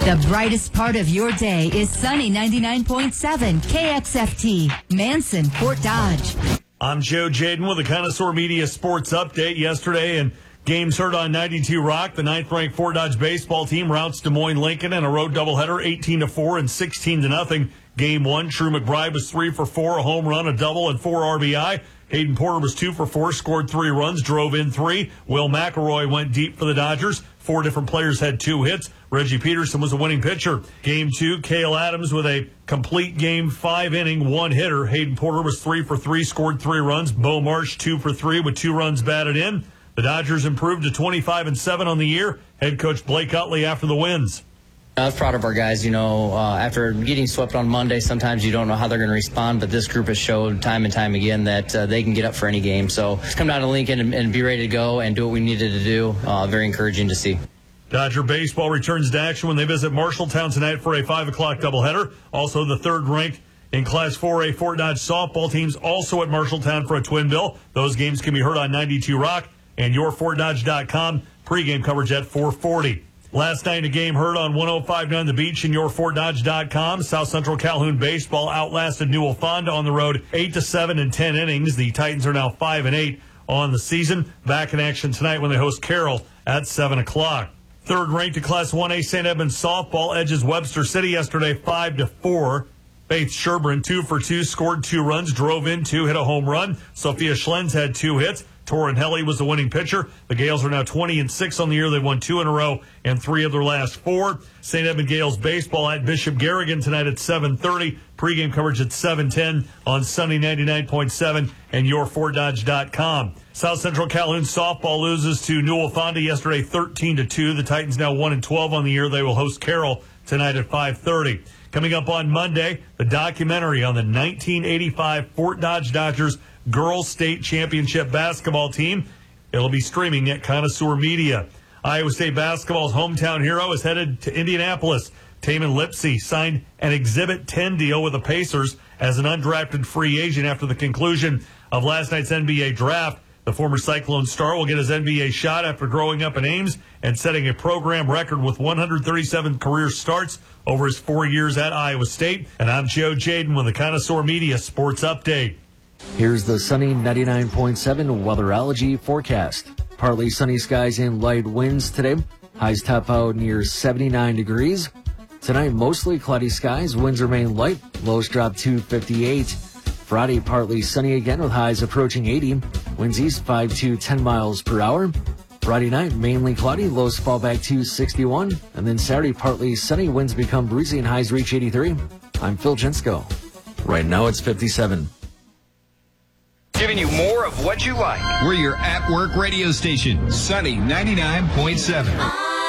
The brightest part of your day is Sunny 99.7 KXFT, Manson, Fort Dodge. I'm Joe Jaden with the Connoisseur Media Sports Update. Yesterday, and games heard on 92 Rock, the 9th-ranked Fort Dodge baseball team routs Des Moines Lincoln in a road doubleheader, 18-4 and 16-0. Game 1, True McBride was 3 for 4, a home run, a double, and 4 RBI. Hayden Porter was 2 for 4, scored 3 runs, drove in 3. Will McElroy went deep for the Dodgers. 4 different players had 2 hits. Reggie Peterson was a winning pitcher. Game 2, Cale Adams with a complete game, 5-inning, 1-hitter. Hayden Porter was 3 for 3, scored 3 runs. Bo Marsh 2 for 3 with 2 runs batted in. The Dodgers improved to 25-7 on the year. Head coach Blake Utley after the wins. I was proud of our guys. After getting swept on Monday, sometimes you don't know how they're going to respond, but this group has showed time and time again that they can get up for any game. So come down to Lincoln and be ready to go and do what we needed to do. Very encouraging to see. Dodger baseball returns to action when they visit Marshalltown tonight for a 5 o'clock doubleheader. Also, the 3rd-ranked in Class 4A Fort Dodge softball teams also at Marshalltown for a twin bill. Those games can be heard on 92 Rock and YourFortDodge.com. Pregame coverage at 4:40. Last night, a game heard on 105.9 The Beach and YourFortDodge.com. South Central Calhoun baseball outlasted Newell Fonda on the road 8-7 in 10 innings. The Titans are now 5-8 on the season. Back in action tonight when they host Carroll at 7 o'clock. 3rd-ranked in Class 1A St. Edmunds softball edges Webster City yesterday 5-4. Faith Sherburne 2 for 2, scored 2 runs, drove in 2, hit a home run. Sophia Schlenz had 2 hits. Torin Helly was the winning pitcher. The Gales are now 20-6 on the year. They've won 2 in a row and 3 of their last 4. St. Edmund Gales baseball at Bishop Garrigan tonight at 7:30. Pregame coverage at 7:10 on Sunny 99.7 and YourFortDodge.com. South Central Calhoun softball loses to Newell Fonda yesterday 13-2. The Titans now 1-12 on the year. They will host Carroll tonight at 5:30. Coming up on Monday, the documentary on the 1985 Fort Dodge Dodgers Girls State Championship basketball team. It'll be streaming at Connoisseur Media. Iowa State basketball's hometown hero is headed to Indianapolis. Tamin Lipsey signed an Exhibit 10 deal with the Pacers as an undrafted free agent after the conclusion of last night's NBA draft. The former Cyclone star will get his NBA shot after growing up in Ames and setting a program record with 137 career starts over his 4 years at Iowa State. And I'm Joe Jaden with the Connoisseur Media Sports Update. Here's the sunny 99.7 weatherology forecast. Partly sunny skies and light winds today. Highs top out near 79 degrees. Tonight, mostly cloudy skies. Winds remain light. Lows drop to 58. Friday, partly sunny again with highs approaching 80. Winds east 5 to 10 miles per hour. Friday night, mainly cloudy. Lows fall back to 61. And then Saturday, partly sunny. Winds become breezy and highs reach 83. I'm Phil Jensko. Right now, it's 57. Giving you more of what you like. We're your at-work radio station, Sunny 99.7.